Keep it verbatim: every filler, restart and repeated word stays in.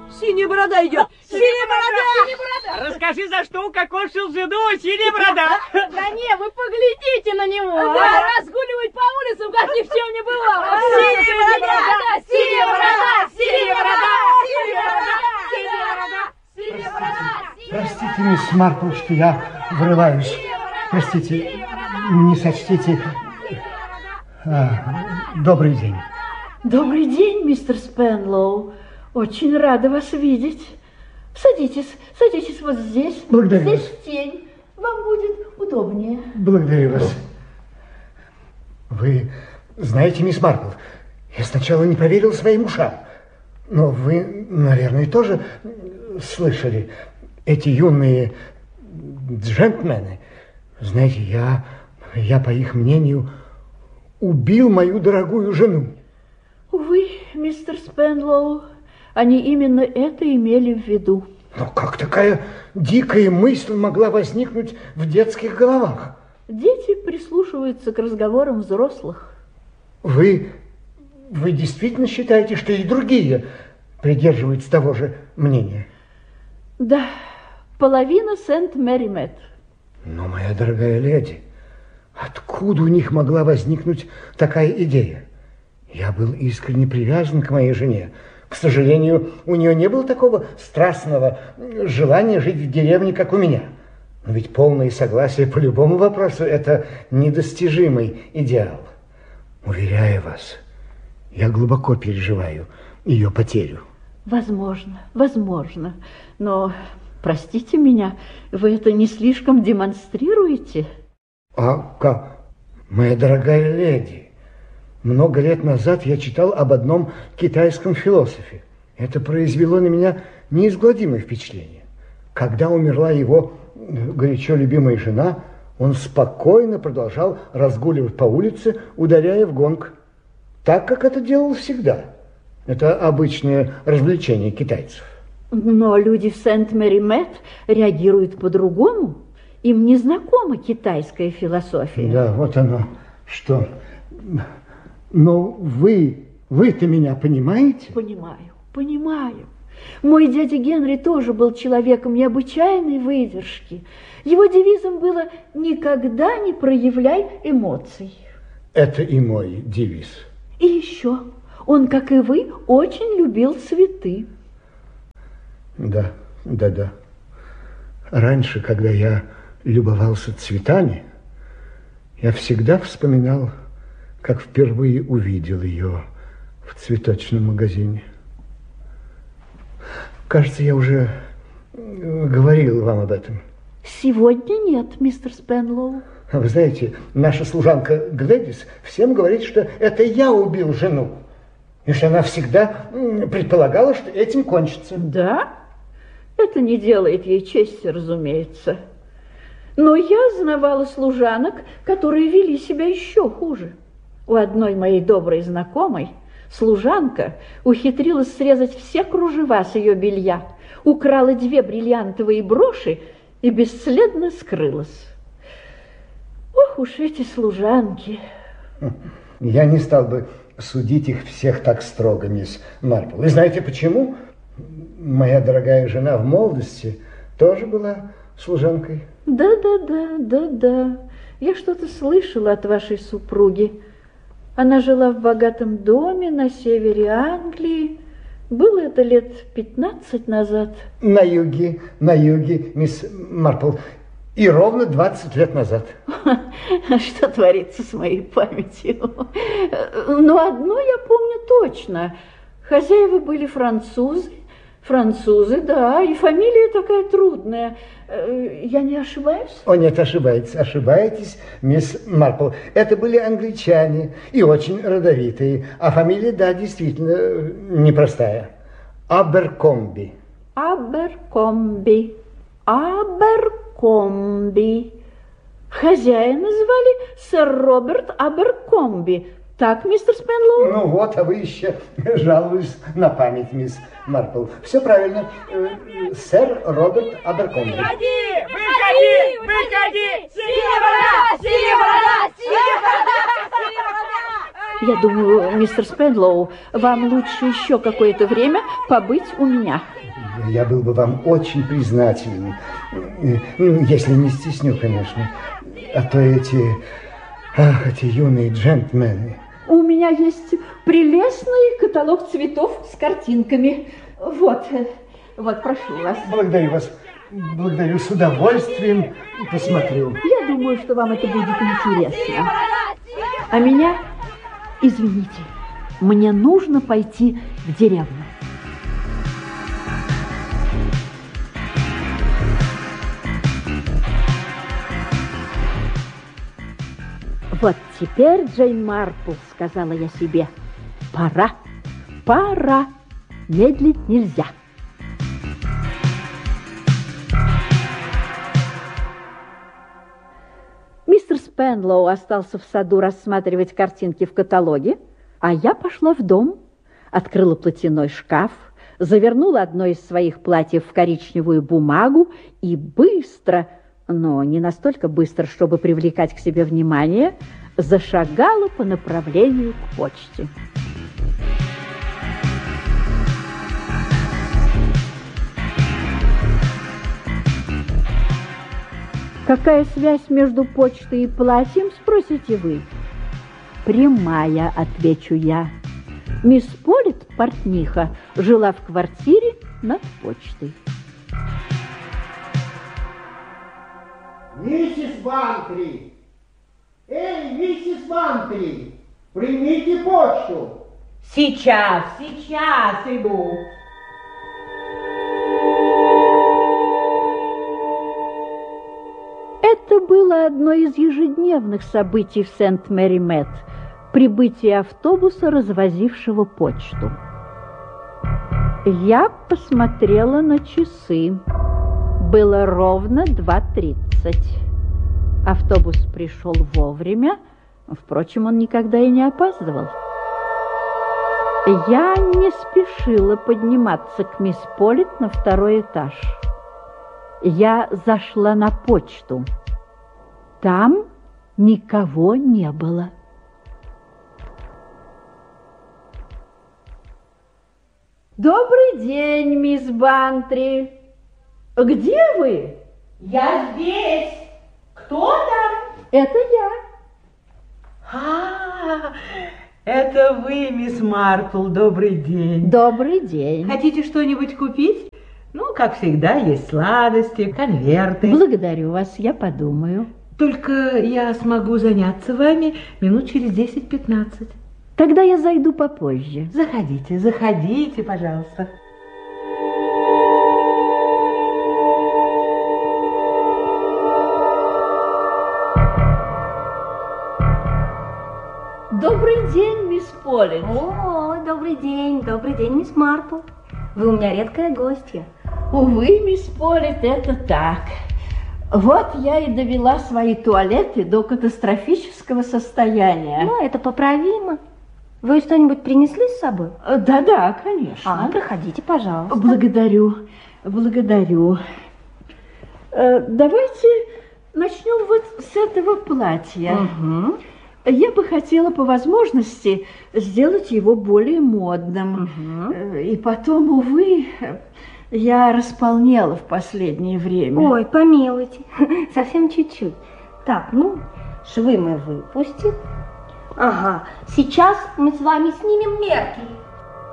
Синяя борода идет! Синяя борода! Синяя борода! Расскажи, за что укокошил жену синяя борода! Да не, вы поглядите на него! Да, разгуливает по улицам, как ни в чем не бывало! Синяя борода! Синяя борода! Синяя борода! Синяя борода! Синяя борода! Простите, мисс Марпл, что я врываюсь. Простите, не сочтите. А, добрый день. Добрый день, мистер Спенлоу. Очень рада вас видеть. Садитесь, садитесь вот здесь. Благодарю здесь вас. тень. Вам будет удобнее. Благодарю вас. Вы знаете, мисс Марпл, я сначала не поверил своим ушам. Но вы, наверное, тоже слышали, эти юные джентльмены. Знаете, я, я, по их мнению, убил мою дорогую жену. Увы, мистер Спенлоу, они именно это имели в виду. Но как такая дикая мысль могла возникнуть в детских головах? Дети прислушиваются к разговорам взрослых. Вы, вы действительно считаете, что и другие придерживаются того же мнения? Да, половина Сент-Мэри-Мэтт. Но, моя дорогая леди, откуда у них могла возникнуть такая идея? Я был искренне привязан к моей жене. К сожалению, у нее не было такого страстного желания жить в деревне, как у меня. Но ведь полное согласие по любому вопросу – это недостижимый идеал. Уверяю вас, я глубоко переживаю ее потерю. Возможно, возможно. Но, простите меня, вы это не слишком демонстрируете? А как? Моя дорогая леди, много лет назад я читал об одном китайском философе. Это произвело на меня неизгладимое впечатление. Когда умерла его горячо любимая жена, он спокойно продолжал разгуливать по улице, ударяя в гонг, так, как это делал всегда. Это обычное развлечение китайцев. Но люди в Сент-Мэри-Мэтт реагируют по-другому. Им не знакома китайская философия. Да, вот оно что. Но вы, вы-то меня понимаете? Понимаю, понимаю. Мой дядя Генри тоже был человеком необычайной выдержки. Его девизом было «никогда не проявляй эмоций». Это и мой девиз. И еще, он, как и вы, очень любил цветы. Да, да, да. Раньше, когда я любовался цветами, я всегда вспоминал, как впервые увидел ее в цветочном магазине. Кажется, я уже говорил вам об этом. Сегодня нет, мистер Спенлоу. Вы знаете, наша служанка Глэдис всем говорит, что это я убил жену. И что она всегда предполагала, что этим кончится. Да? Это не делает ей чести, разумеется. Но я знавала служанок, которые вели себя еще хуже. У одной моей доброй знакомой служанка ухитрилась срезать все кружева с ее белья, украла две бриллиантовые броши и бесследно скрылась. Ох уж эти служанки. Я не стал бы судить их всех так строго, мисс Марпл. Вы знаете почему? Моя дорогая жена в молодости тоже была служанкой. Да-да-да, да-да. Я что-то слышала от вашей супруги. Она жила в богатом доме на севере Англии. Было это лет пятнадцать назад. На юге, на юге, мисс Марпл. И ровно двадцать лет назад. Что творится с моей памятью? Но одно я помню точно. Хозяева были французы. Французы, да, и фамилия такая трудная. Я не ошибаюсь? О, нет, ошибаетесь, ошибаетесь, мисс Марпл. Это были англичане и очень родовитые. А фамилия, да, действительно непростая. Аберкомби. Аберкомби. Аберкомби. Хозяина звали сэр Роберт Аберкомби. Так, мистер Спенлоу? Ну вот, а вы еще жалуетесь на память, мисс Марпл. Все правильно. Сэр Роберт Аберкомби. Выходи! Выходи! Выходи! Синяя борода! Синяя борода! Синяя борода! Синяя борода! Я думаю, мистер Спенлоу, вам лучше еще какое-то время побыть у меня. Я был бы вам очень признателен, ну, если не стесню, конечно. А то эти, ах, эти юные джентльмены. У меня есть прелестный каталог цветов с картинками. Вот, вот, прошу вас. Благодарю вас. Благодарю, с удовольствием посмотрю. Я думаю, что вам это будет интересно. А меня, извините, мне нужно пойти в деревню. Вот теперь, Джейн Марпл, сказала я себе, пора, пора, медлить нельзя. Мистер Спенлоу остался в саду рассматривать картинки в каталоге, а я пошла в дом, открыла платяной шкаф, завернула одно из своих платьев в коричневую бумагу и быстро, но не настолько быстро, чтобы привлекать к себе внимание, зашагала по направлению к почте. Какая связь между почтой и платьем, спросите вы? Прямая, отвечу я. Мисс Полит, портниха, жила в квартире над почтой. Миссис Бантри! Эй, миссис Бантри! Примите почту! Сейчас, сейчас иду. Это было одно из ежедневных событий в Сент-Мэри-Мэтт – прибытие автобуса, развозившего почту. Я посмотрела на часы. Было ровно два тридцать. Автобус пришел вовремя, впрочем, он никогда и не опаздывал. Я не спешила подниматься к мисс Полит на второй этаж. Я зашла на почту. Там никого не было. Добрый день, мисс Бантри. Где вы? Я здесь. Кто там? Это я. А, это вы, мисс Марпл. Добрый день. Добрый день. Хотите что-нибудь купить? Ну, как всегда, есть сладости, конверты. Благодарю вас, я подумаю. Только я смогу заняться вами минут через десять-пятнадцать. Тогда я зайду попозже. Заходите, заходите, пожалуйста. Добрый день, мисс Полит. О, добрый день, добрый день, мисс Марпл. Вы у меня редкая гостья. Увы, мисс Полит, это так. Вот я и довела свои туалеты до катастрофического состояния. Ну, это поправимо. Вы что-нибудь принесли с собой? Да-да, конечно. А, проходите, пожалуйста. Благодарю, благодарю. Э, давайте начнем вот с этого платья. Угу. Я бы хотела по возможности сделать его более модным. Угу. И потом, увы, я располнела в последнее время. Ой, помилуйте, совсем чуть-чуть. Так, ну, швы мы выпустим. Ага, сейчас мы с вами снимем мерки.